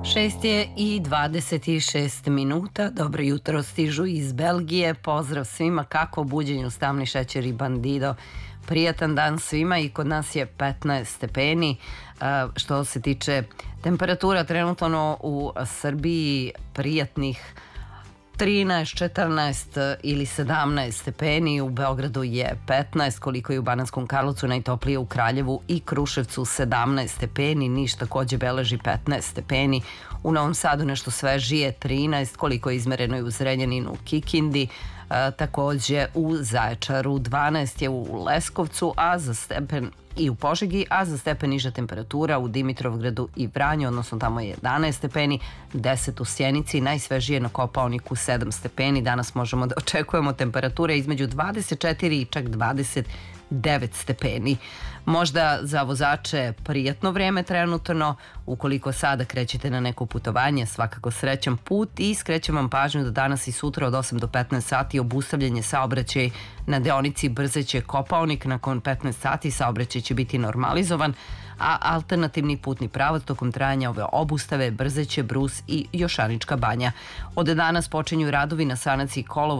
6:26 minuta. Dobro jutro, stižu iz Belgije. Pozdrav svima, kako buđenju Stamni, Šećer i Bandido. Prijatan dan svima i kod nas je 15 stepeni. Što se tiče temperatura trenutno u Srbiji, prijatnih 13, 14 ili 17 stepeni, u Beogradu je 15, koliko je u Bananskom Karlovcu, najtoplije u Kraljevu i Kruševcu 17 stepeni, Niš takođe beleži 15 stepeni, u Novom Sadu nešto svežije 13, koliko je izmereno i u Zrenjaninu, Kikindi, takođe u Zaječaru 12 je u Leskovcu, a za stepen i u Požegi, a za stepen niža temperatura u Dimitrovgradu i Vranju, odnosno tamo je 11 stepeni, 10 u Sjenici, najsvežije na Kopaoniku 7 stepeni. Danas možemo da očekujemo temperature između 24 i čak 29 stepeni. Možda za vozače prijatno vreme trenutno, ukoliko sada krećete na neko putovanje, svakako srećan put i skrećem vam pažnju da danas i sutra od 8 do 15 sati obustavljanje saobraćaj na deonici Brzeće Kopaonik. Nakon 15 sati saobraćaj će biti normalizovan, a alternativni putni pravac tokom trajanja ove obustave Brzeće, Brus i Jošanička banja. Od danas počinju radovi na sanaciji kolova